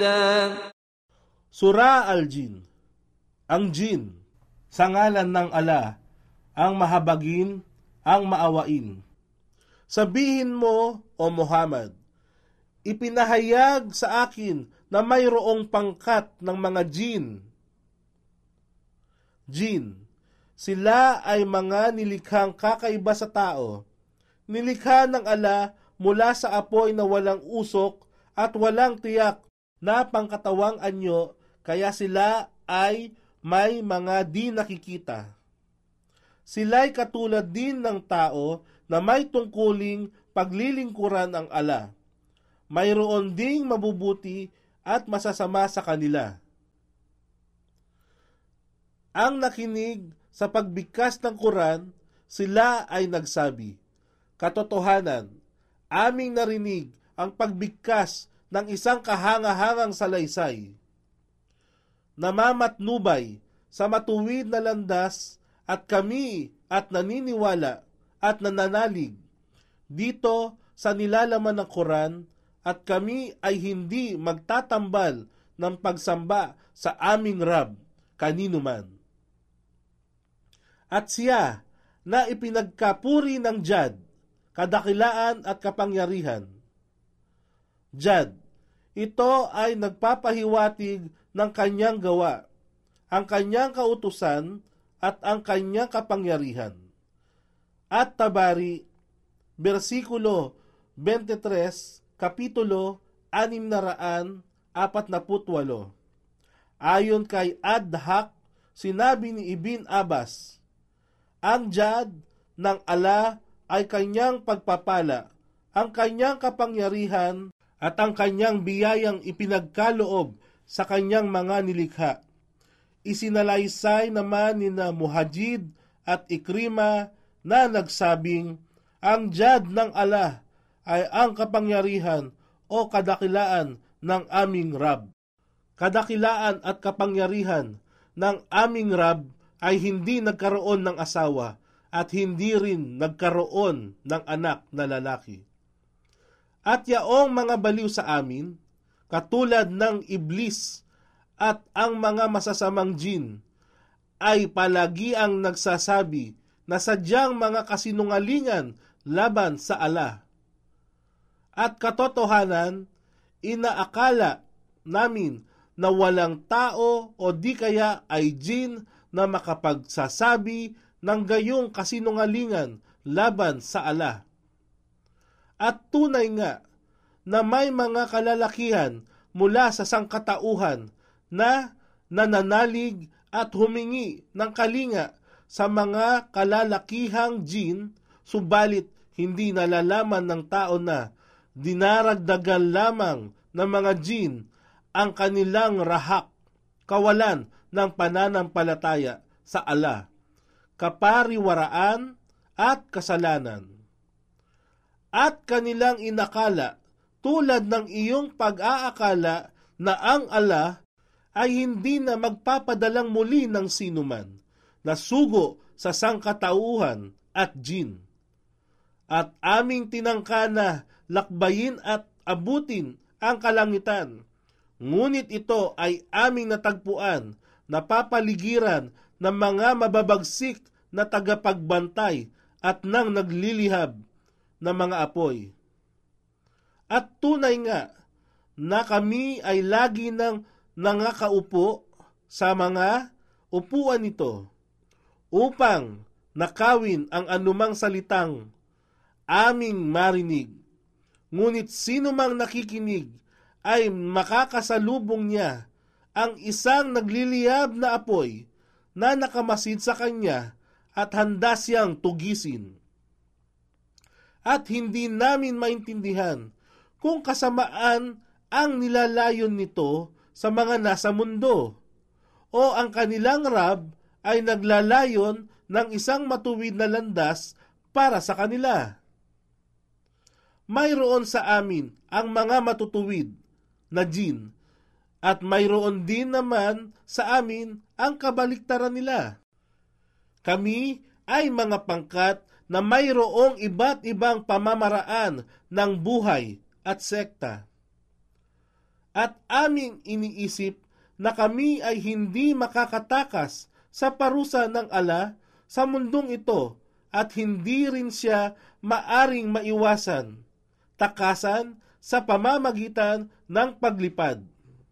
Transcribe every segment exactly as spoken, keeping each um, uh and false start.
Sura al-Jin. Ang Jin, sa ngalan ng Ala, ang mahabagin, ang maawain. Sabihin mo, O Muhammad, ipinahayag sa akin na mayroong pangkat ng mga Jin. Jin, sila ay mga nilikhang kakaiba sa tao. Nilikha ng Ala mula sa apoy na walang usok at walang tiyak na pangkatawang anyo, kaya sila ay may mga di nakikita. Sila'y katulad din ng tao na may tungkuling paglilingkuran ang Ala. Mayroon ding mabubuti at masasama sa kanila. Ang nakinig sa pagbigkas ng Quran, sila ay nagsabi, katotohanan, aming narinig ang pagbigkas ng isang kahangahangang salaysay. Namamatnubay sa matuwid na landas at kami at naniniwala at nananalig dito sa nilalaman ng Quran at kami ay hindi magtatambal ng pagsamba sa aming Rab kanino man. At siya na ipinagkapuri ng Jad, kadakilaan at kapangyarihan. Jad, ito ay nagpapahiwatig ng kanyang gawa, ang kanyang kautusan at ang kanyang kapangyarihan. At Tabari, versikulo twenty-three, kapitulo six na forty-eight. Ayon kay Adhak, sinabi ni Ibn Abbas, ang Jad ng Ala ay kanyang pagpapala, ang kanyang kapangyarihan at ang kanyang biyayang ipinagkaloob sa kanyang mga nilikha. Isinalaysay naman ni na Muhajid at Ikrima na nagsabing, ang Jad ng Ala ay ang kapangyarihan o kadakilaan ng aming Rab. Kadakilaan at kapangyarihan ng aming Rab ay hindi nagkaroon ng asawa at hindi rin nagkaroon ng anak na lalaki. At yaong mga baliw sa amin, katulad ng iblis at ang mga masasamang jin, ay palagi ang nagsasabi na sadyang mga kasinungalingan laban sa Allah. At katotohanan, inaakala namin na walang tao o di kaya ay jin na makapagsasabi ng gayong kasinungalingan laban sa Allah. At tunay nga na may mga kalalakihan mula sa sangkatauhan na nananalig at humingi ng kalinga sa mga kalalakihang jin, subalit hindi nalalaman ng tao na dinaragdagan lamang ng mga jin ang kanilang rahak, kawalan ng pananampalataya sa Allah, kapariwaraan at kasalanan. At kanilang inakala, tulad ng iyong pag-aakala na ang Allah ay hindi na magpapadalang muli ng sinuman na sugo sa sangkatauhan at jin. At aming tinangka na lakbayin at abutin ang kalangitan, ngunit ito ay aming natagpuan na papaligiran ng mga mababagsik na tagapagbantay at nang naglilihab na mga apoy. At tunay nga na kami ay lagi nang nangakaupo sa mga upuan nito upang nakawin ang anumang salitang aming marinig. Ngunit sino mang nakikinig ay makakasalubong niya ang isang nagliliyab na apoy na nakamasid sa kanya at handa siyang tugisin. At hindi namin maintindihan kung kasamaan ang nilalayon nito sa mga nasa mundo o ang kanilang Rab ay naglalayon ng isang matuwid na landas para sa kanila. Mayroon sa amin ang mga matutuwid na jin at mayroon din naman sa amin ang kabaliktaran nila. Kami ay mga pangkat na mayroong iba't ibang pamamaraan ng buhay at sekta. at aming iniisip na kami ay hindi makakatakas sa parusa ng ala sa mundong ito at hindi rin siya maaring maiwasan, takasan sa pamamagitan ng paglipad.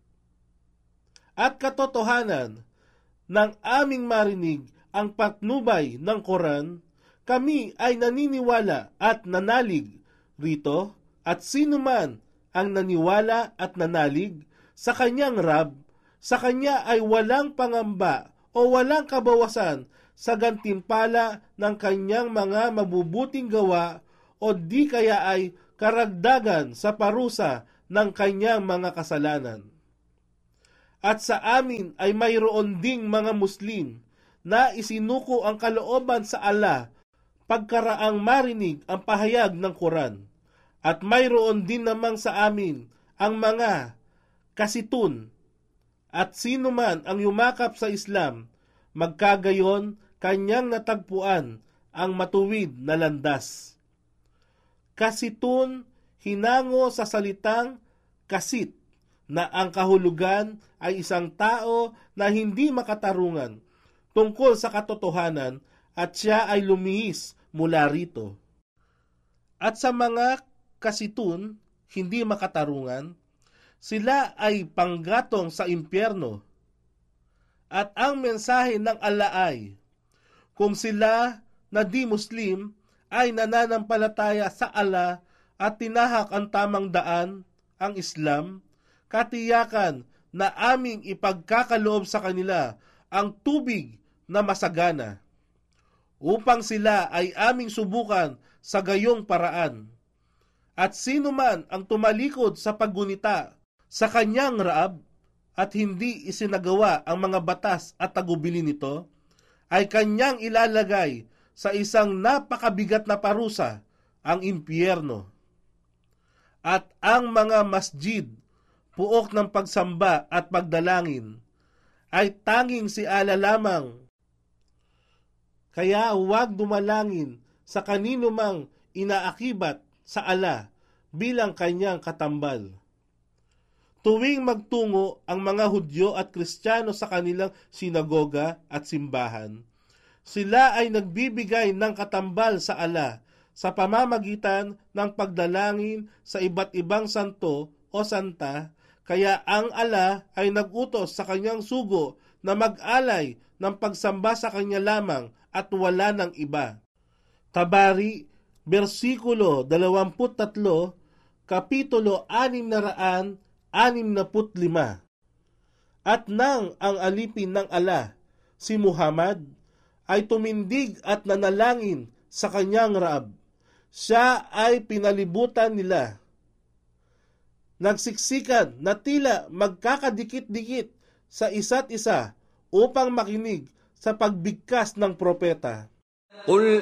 At katotohanan, nang aming marinig ang patnubay ng Quran, kami ay naniniwala at nanalig rito, at sino man ang naniwala at nanalig sa kanyang Rab, sa kanya ay walang pangamba o walang kabawasan sa gantimpala ng kanyang mga mabubuting gawa o di kaya ay karagdagan sa parusa ng kanyang mga kasalanan. At sa amin ay mayroon ding mga Muslim na isinuko ang kalooban sa Allah pagkaraang marinig ang pahayag ng Quran. At mayroon din namang sa amin ang mga kasitun at sino man ang yumakap sa Islam, magkagayon kanyang natagpuan ang matuwid na landas. Kasitun hinango sa salitang kasit na ang kahulugan ay isang tao na hindi makatarungan tungkol sa katotohanan at siya ay lumihis mula rito. At sa mga kasitun, hindi makatarungan, sila ay panggatong sa impyerno. At ang mensahe ng Allah ay, kung sila na di Muslim ay nananampalataya sa Allah at tinahak ang tamang daan, ang Islam, katiyakan na aming ipagkakaloob sa kanila ang tubig na masagana, upang sila ay aming subukan sa gayong paraan. At sino man ang tumalikod sa paggunita sa kanyang Raab at hindi isinagawa ang mga batas at tagubilin nito, ay kanyang ilalagay sa isang napakabigat na parusa, ang impyerno. At ang mga masjid, puok ng pagsamba at pagdalangin, ay tanging si Allah lamang. Kaya huwag dumalangin sa kanino mang inaakibat sa Allah bilang kanyang katambal. Tuwing magtungo ang mga Hudyo at Kristiyano sa kanilang sinagoga at simbahan, sila ay nagbibigay ng katambal sa Allah sa pamamagitan ng pagdalangin sa iba't ibang santo o santa. Kaya ang Allah ay nag-utos sa kanyang sugo na mag-alay ng pagsamba sa kanya lamang at wala ng iba. Tabari, versikulo dalawampu't tatlo, kapitulo anim na raan, anim na put lima. At nang ang alipin ng Allah, si Muhammad, ay tumindig at nanalangin sa kanyang Raab, siya ay pinalibutan nila. Nagsiksikan na tila magkakadikit-dikit sa isa't isa upang makinig sa pagbigkas ng propeta. Qul